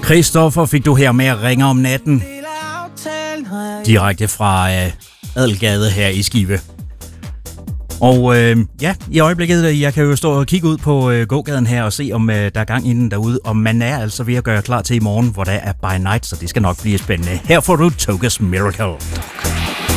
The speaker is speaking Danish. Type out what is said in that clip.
Christoffer fik du her med at ringe om natten. Direkte fra Adelgade her i Skive. Og i øjeblikket, jeg kan jo stå og kigge ud på gågaden her og se, om der er gang i den derude. Og man er altså ved at gøre klar til i morgen, hvor der er By Night, så det skal nok blive spændende. Her får du Togas Miracle.